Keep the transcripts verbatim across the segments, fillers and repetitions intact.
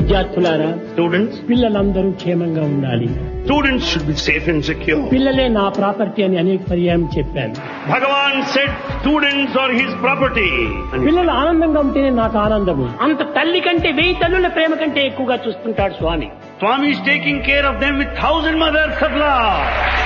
విద్యార్థులారా, Students, పిల్లలందరూ క్షేమంగా ఉండాలి. students should be safe and secure. పిల్లలే నా ప్రాపర్టీ అని అనేక పర్యాయం చెప్పాను. Bhagavan said students are his property. And పిల్లలు ఆనందంగా ఉంటేనే నాకు ఆనందము. అంత తల్లి కంటే వెయ్యి తల్లుల ప్రేమ కంటే ఎక్కువగా చూస్తుంటాడు స్వామి. Swami is taking care of them with thousand mothers of love.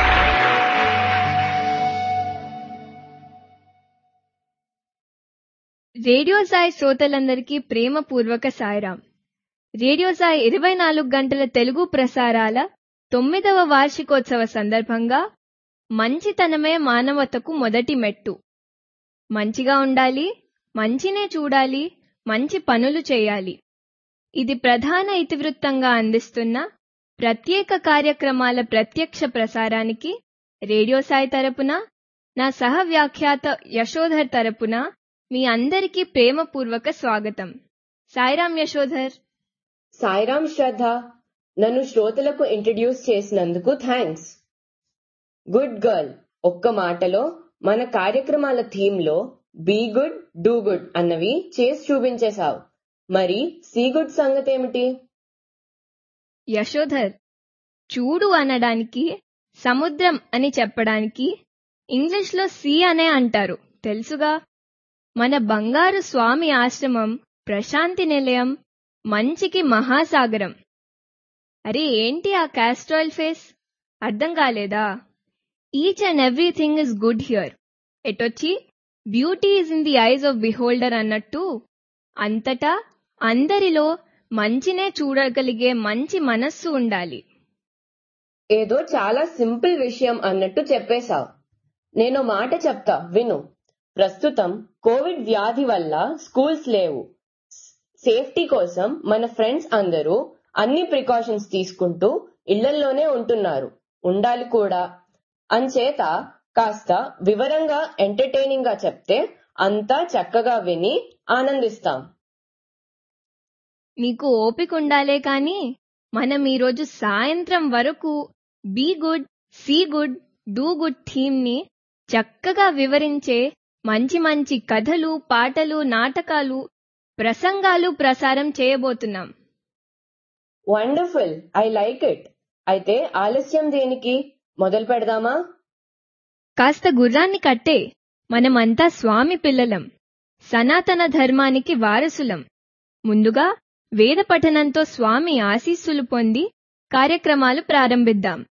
Radio Sai శ్రోతలందరికీ ప్రేమపూర్వక సాయిరాం. రేడియో సాయి ఇరవై నాలుగు గంటల తెలుగు ప్రసారాల తొమ్మిదవ వార్షికోత్సవ సందర్భంగా మంచితనమే మానవతకు మొదటి మెట్టు. మంచిగా ఉండాలి, మంచినే చూడాలి, మంచి పనులు చేయాలి. ఇది ప్రధాన ఇతివృత్తంగా అందిస్తున్న ప్రత్యేక కార్యక్రమాల ప్రత్యక్ష ప్రసారానికి రేడియో సాయి తరపున, నా సహ వ్యాఖ్యాత యశోధర్ తరపున మీ అందరికీ ప్రేమపూర్వక స్వాగతం. సాయిరాం యశోధర్. సాయిరాం శ్రద్ధ. నన్ను శ్రోతలకు ఇంట్రడ్యూస్ చేసినందుకు థ్యాంక్స్. Good girl. ఒక్క మాటలో మన కార్యక్రమాల థీమ్ లో బీ గుడ్ డూ గుడ్ అన్నవి చేసి చూపించేశావు. మరి సీ గుడ్ సంగతేమిటి? యశోధర్, చూడు అనడానికి, సముద్రం అని చెప్పడానికి ఇంగ్లీష్లో సీ అనే అంటారు, తెలుసుగా. మన బంగారు స్వామి ఆశ్రమం ప్రశాంతి నిలయం, మంచికి మహాసాగరం. అరే ఏంటి ఆ క్యాస్ట్రాయిల్ ఫేస్? అర్థం కాలేదా? Each and everything is good here. ఎటొచ్చి beauty is in the eyes of beholder అన్నట్టు అంతటా అందరిలో మంచినే చూడగలిగే మంచి మనస్సు ఉండాలి. ఏదో చాలా సింపుల్ విషయం అన్నట్టు చెప్పేశావు. నేను మాట చెప్తా విను. ప్రస్తుతం కోవిడ్ వ్యాధి వల్ల స్కూల్స్ లేవు. సేఫ్టీ కోసం మన ఫ్రెండ్స్ అందరూ అన్ని ప్రికాషన్స్ తీసుకుంటూ ఇళ్లల్లోనే ఉంటున్నారు, ఉండాలి కూడా. అంచేత కాస్త వివరంగా ఎంటర్టైనింగ్ గా చెప్తే అంతా చక్కగా విని ఆనందిస్తాం. నీకు ఓపిక ఉండాలే కాని మనం ఈరోజు సాయంత్రం వరకు be good, see good, do good theme ని చక్కగా వివరించే మంచి మంచి కథలు, పాటలు, నాటకాలు, ప్రసంగాలు ప్రసారం చేయబోతున్నాం. Wonderful, I like it. అయితే ఆలస్యం దేనికి? మొదలు పెడదామా? కాస్త గుర్రాన్ని కట్టే. మనమంతా స్వామి పిల్లలం, సనాతన ధర్మానికి వారసులం. ముందుగా వేద పఠనంతో స్వామి ఆశీస్సులు పొంది కార్యక్రమాలు ప్రారంభిద్దాం.